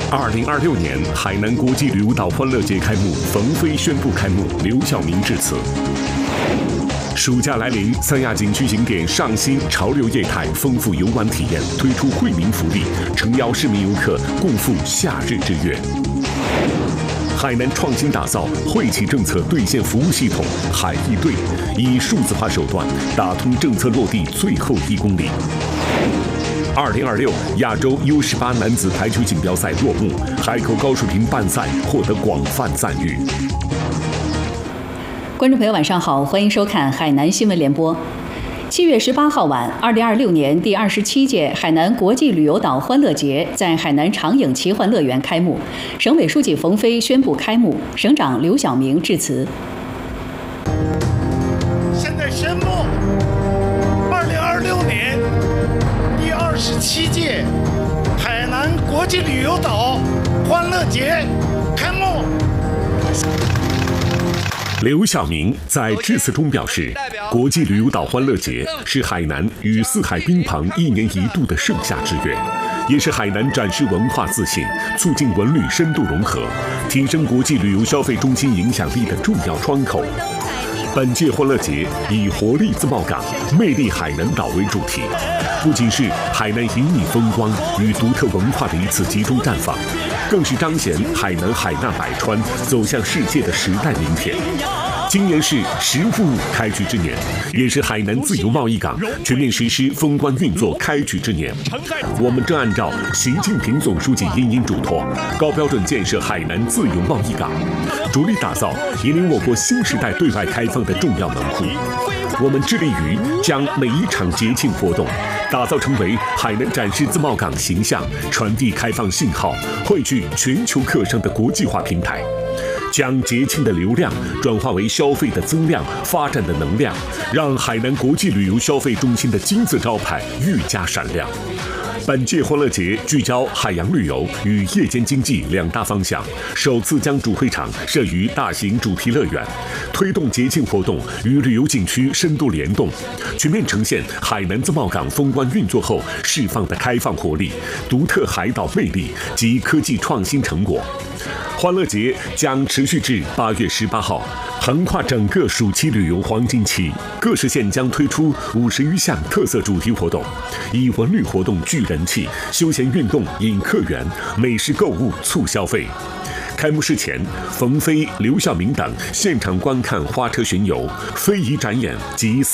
2026年海南国际旅游岛欢乐节开幕，冯飞宣布开幕，刘晓明致辞。暑假来临，三亚景区景点上新，潮流业态，丰富游玩体验，推出惠民福利，诚邀市民游客共赴夏日之约。海南创新打造惠企政策兑现服务系统海易兑，以数字化手段打通政策落地最后1公里。2026亚洲 U18 男子排球锦标赛落幕，海口高水平办赛获得广泛赞誉。 观众朋友，晚上好，欢迎收看海南新闻联播。7月18号晚，2026年第27届海南国际旅游岛欢乐节在海南长影奇幻乐园开幕，省委书记冯飞宣布开幕，省长刘晓明致辞。 现在宣布，2026年第27届海南国际旅游岛欢乐节开幕。 刘晓明在致辞中表示，国际旅游岛欢乐节是海南与四海宾朋1年1度的盛夏之约，也是海南展示文化自信、促进文旅深度融合、提升国际旅游消费中心影响力的重要窗口。本届欢乐节以活力自贸港、魅力海南岛为主题，不仅是海南旖旎风光与独特文化的一次集中绽放，更是彰显海南海纳百川走向世界的时代名片。今年是10+5开局之年，也是海南自由贸易港全面实施封关运作开局之年。我们正按照习近平总书记殷嘱托，高标准建设海南自由贸易港，着力打造引领我国新时代对外开放的重要门户。我们致力于将每一场节庆活动打造成为海南展示自贸港形象、传递开放信号、汇聚全球客商的国际化平台，将节庆的流量转化为消费的增量、发展的能量，让海南国际旅游消费中心的金字招牌愈加闪亮。本届欢乐节聚焦海洋旅游与夜间经济2大方向，首次将主会场设于大型主题乐园，推动节庆活动与旅游景区深度联动，全面呈现海南自贸港封关运作后释放的开放活力、独特海岛魅力及科技创新成果。欢乐节将持续至8月18号，横跨整个暑期旅游黄金期，各市县将推出50余项特色主题活动，以文旅活动聚人气，休闲运动引客源，美食购物促消费。开幕式前，冯飞、刘晓明等现场观看花车巡游、非遗展演及